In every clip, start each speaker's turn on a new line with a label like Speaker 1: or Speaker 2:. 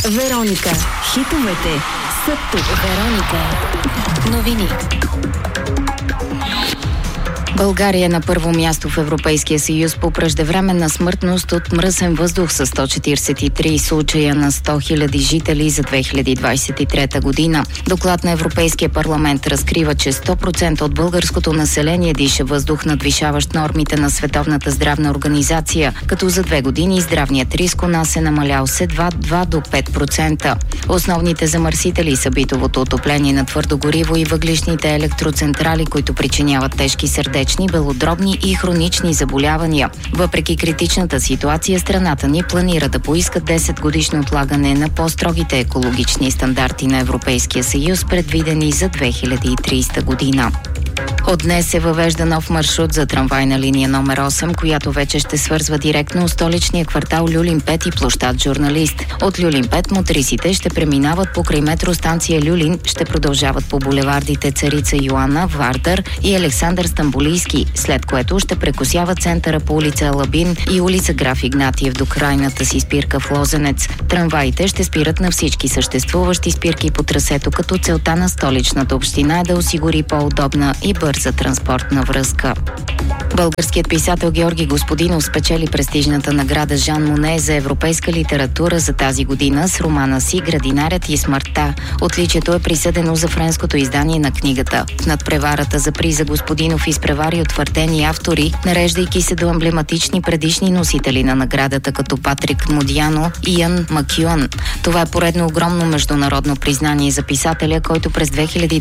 Speaker 1: Вероника. Хитовете са тук.
Speaker 2: Вероника. Новини. България е на първо място в Европейския съюз по преждевременна смъртност от мръсен въздух с 143 случая на 100 000 жители за 2023 година. Доклад на Европейския парламент разкрива, че 100% от българското население диша въздух, надвишаващ нормите на Световната здравна организация, като за 2 години здравният риск у нас е намалял с едва 2 до 5%. Основните замърсители са битовото отопление на твърдо гориво и въглищните електроцентрали, които причиняват тежки сърдечни, белодробни и хронични заболявания. Въпреки критичната ситуация, страната ни планира да поиска 10-годишно отлагане на по-строгите екологични стандарти на Европейския съюз, предвидени за 2030 година. От днес се въвежда нов маршрут за трамвайна линия номер 8, която вече ще свързва директно столичния квартал Люлин 5 и площад Журналист. От Люлин 5 мотрисите ще преминават покрай метростанция Люлин, ще продължават по булевардите Царица Йоанна, Вардар и Александър Стамболийски, след което ще прекосяват центъра по улица Алабин и улица Граф Игнатиев до крайната си спирка в Лозенец. Трамваите ще спират на всички съществуващи спирки по трасето, като целта на столичната община е да осигури по-удобна и бърза транспортна връзка. Българският писател Георги Господинов спечели престижната награда Жан Моне за европейска литература за тази година с романа си «Градинарят и смъртта». Отличието е присъдено за френското издание на книгата. В надпреварата за приза Господинов изпревари утвърдени автори, нареждайки се до емблематични предишни носители на наградата, като Патрик Модиано и Иан Макюан. Това е поредно огромно международно признание за писателя, който през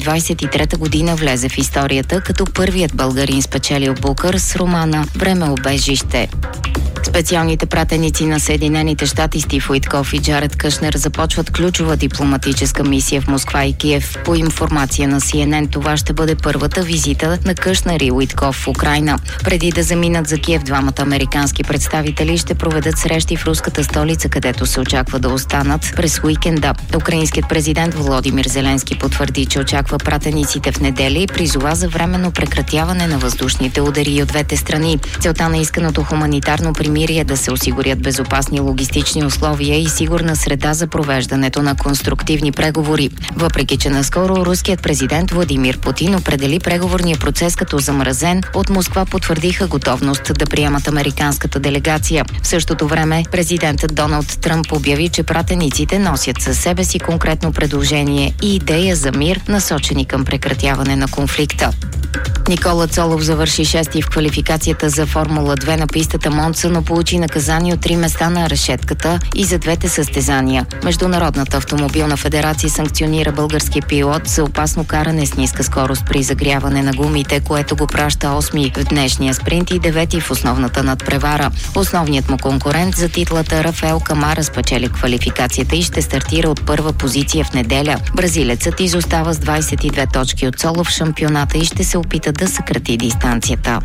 Speaker 2: 2023 година влезе в историята като първият българин спечелил Букър с романа «Време-убежище». Специалните пратеници на Съединените щати Стив Уитков и Джаред Кушнер започват ключова дипломатическа мисия в Москва и Киев. По информация на CNN, това ще бъде първата визита на Кушнер и Уитков в Украйна. Преди да заминат за Киев, двамата американски представители ще проведат срещи в руската столица, където се очаква да останат през уикенда. Украинският президент Володимир Зеленски потвърди, че очаква пратениците в неделя и призова за временно прекратяване на въздушните удари от двете страни. Целта на исканото хуманитарно примирие е да се осигурят безопасни логистични условия и сигурна среда за провеждането на конструктивни преговори. Въпреки че наскоро руският президент Владимир Путин определи преговорния процес като замразен, от Москва потвърдиха готовност да приемат американската делегация. В същото време президентът Доналд Тръмп обяви, че пратениците носят със себе си конкретно предложение и идея за мир, насочени към прекратяване на конфликта. Никола Цолов завърши 6-ти в квалификацията за Формула 2 на пистата Монца, но получи наказание от 3 места на решетката и за двете състезания. Международната автомобилна федерация санкционира българския пилот за опасно каране с ниска скорост при загряване на гумите, което го праща 8-ми в днешния спринт и 9-ти в основната надпревара. Основният му конкурент за титлата Рафаел Камара спечели квалификацията и ще стартира от първа позиция в неделя. Бразилецът изостава с 22 точки от Цолов в шампионата и ще се опита да съкрати дистанцията.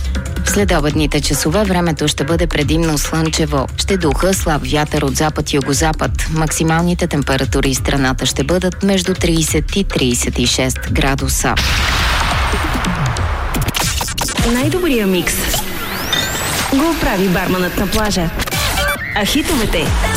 Speaker 2: В следобедните часове времето ще бъде предимно слънчево. Ще духа слаб вятър от запад и югозапад. Максималните температури в страната ще бъдат между 30 и 36 градуса.
Speaker 1: Най-добрия микс го прави барманът на плажа. А хитовете